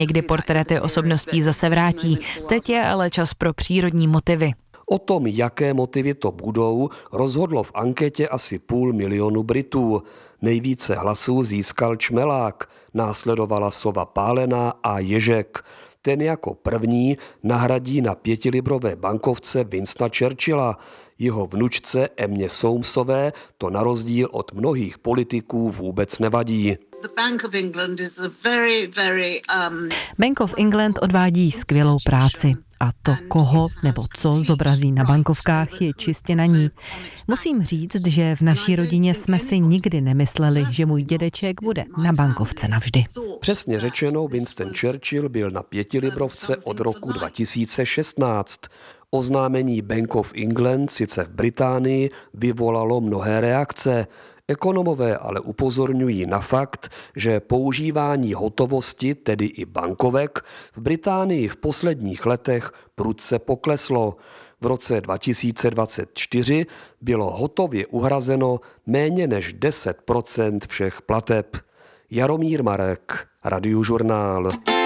Někdy portréty osobností zase vrátí, teď je ale čas pro přírodní motivy. O tom, jaké motivy to budou, rozhodlo v anketě asi 500 000 Britů. Nejvíce hlasů získal čmelák, následovala sova pálená a ježek. Ten jako první nahradí na 5librové bankovce Winstona Churchilla. Jeho vnučce Emmě Soamesové to na rozdíl od mnohých politiků vůbec nevadí. Bank of England odvádí skvělou práci. A to, koho nebo co zobrazí na bankovkách, je čistě na ní. Musím říct, že v naší rodině jsme si nikdy nemysleli, že můj dědeček bude na bankovce navždy. Přesně řečeno, Winston Churchill byl na 5librovce od roku 2016. Oznámení Bank of England sice v Británii vyvolalo mnohé reakce. Ekonomové ale upozorňují na fakt, že používání hotovosti, tedy i bankovek, v Británii v posledních letech prudce pokleslo. V roce 2024 bylo hotově uhrazeno méně než 10% všech plateb. Jaromír Marek, Radiožurnál.